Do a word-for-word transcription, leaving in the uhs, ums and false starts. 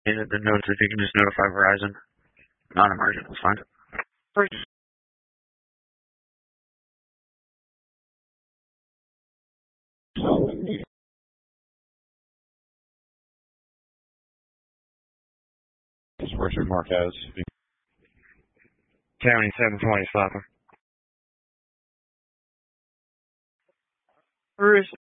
And the notes, if you can just notify Verizon. Non-emergent, that's fine. First. Worship Marquez. County seven twenty, Slapper. First.